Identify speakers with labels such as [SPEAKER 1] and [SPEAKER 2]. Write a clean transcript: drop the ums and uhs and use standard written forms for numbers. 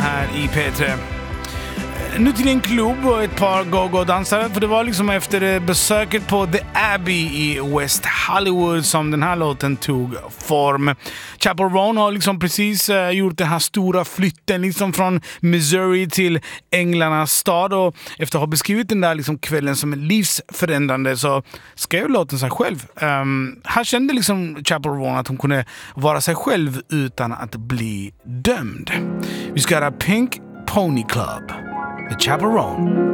[SPEAKER 1] här i P3. Nu till en klubb och ett par go-go-dansare, för det var liksom efter besöket på The Abbey i West Hollywood som den här låten tog form. Chappell Roan har liksom precis gjort den här stora flytten liksom från Missouri till Änglarnas stad, och efter att ha beskrivit den där liksom kvällen som en livsförändrande så skrev låten sig själv. Här kände liksom Chappell Roan att hon kunde vara sig själv utan att bli dömd. Vi ska höra Pink Pony Club, The Chappell Roan.